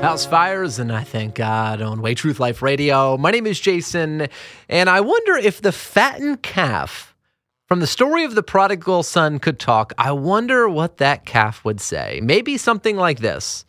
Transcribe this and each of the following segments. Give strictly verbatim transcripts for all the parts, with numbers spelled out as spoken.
House fires, and I thank God on Way Truth Life Radio. My name is Jason, and I wonder if the fattened calf from the story of the prodigal son could talk. I wonder what that calf would say. Maybe something like this.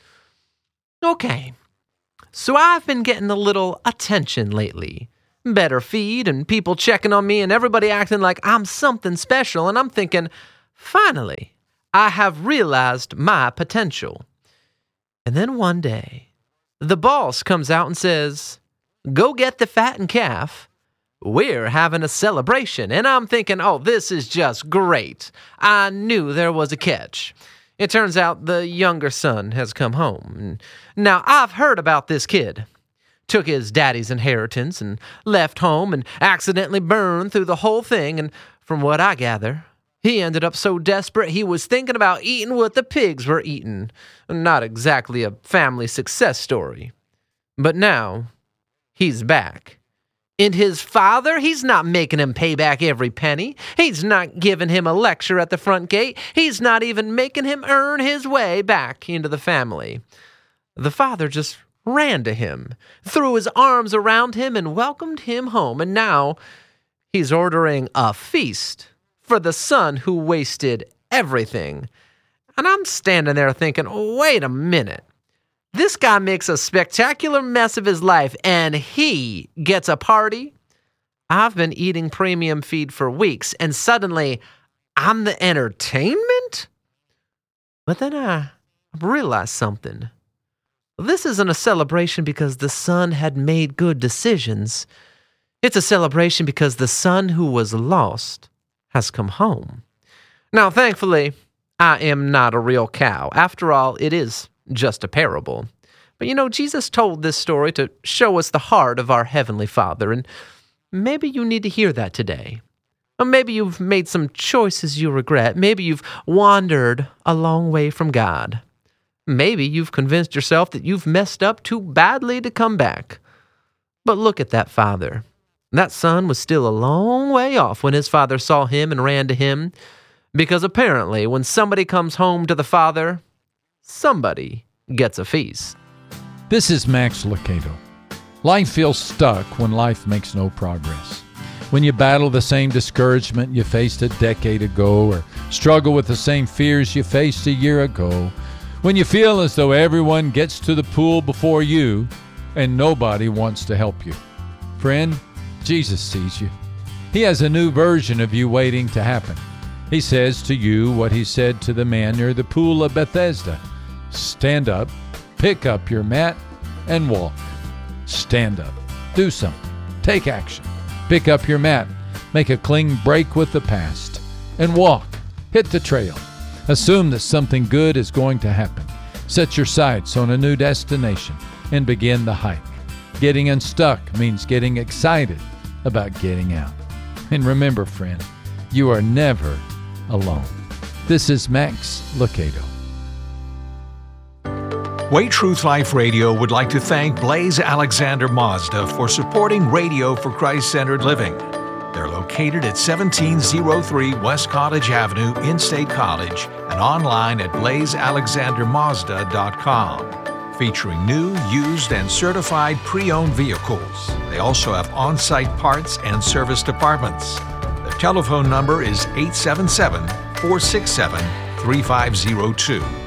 Okay, so I've been getting a little attention lately. Better feed and people checking on me and everybody acting like I'm something special, and I'm thinking, finally, I have realized my potential. And then one day, the boss comes out and says, go get the fattened calf. We're having a celebration. And I'm thinking, oh, this is just great. I knew there was a catch. It turns out the younger son has come home. Now, I've heard about this kid. Took his daddy's inheritance and left home and accidentally burned through the whole thing. And from what I gather, he ended up so desperate he was thinking about eating what the pigs were eating. Not exactly a family success story. But now, he's back. And his father, he's not making him pay back every penny. He's not giving him a lecture at the front gate. He's not even making him earn his way back into the family. The father just ran to him, threw his arms around him, and welcomed him home. And now, he's ordering a feast for the son who wasted everything. And I'm standing there thinking, wait a minute. This guy makes a spectacular mess of his life, and he gets a party? I've been eating premium feed for weeks, and suddenly I'm the entertainment? But then I realized something. This isn't a celebration because the son had made good decisions. It's a celebration because the son who was lost has come home. Now, thankfully, I am not a real cow. After all, it is just a parable. But you know, Jesus told this story to show us the heart of our Heavenly Father, and maybe you need to hear that today. Or maybe you've made some choices you regret. Maybe you've wandered a long way from God. Maybe you've convinced yourself that you've messed up too badly to come back. But look at that father. That son was still a long way off when his father saw him and ran to him, because apparently when somebody comes home to the father, somebody gets a feast. This is Max Lucado. Life feels stuck when life makes no progress. When you battle the same discouragement you faced a decade ago, or struggle with the same fears you faced a year ago. When you feel as though everyone gets to the pool before you and nobody wants to help you. Friend, Jesus sees you. He has a new version of you waiting to happen. He says to you what he said to the man near the pool of Bethesda. Stand up, pick up your mat, and walk. Stand up. Do something. Take action. Pick up your mat. Make a clean break with the past. And walk. Hit the trail. Assume that something good is going to happen. Set your sights on a new destination and begin the hike. Getting unstuck means getting excited about getting out. And remember, friend, you are never alone. This is Max Lucado. Way Truth Life Radio would like to thank Blaze Alexander Mazda for supporting Radio for Christ-Centered Living. They're located at seventeen oh three West College Avenue in State College and online at blaze alexander mazda dot com. Featuring new, used, and certified pre-owned vehicles. They also have on-site parts and service departments. Their telephone number is eight seven seven, four six seven, three five zero two.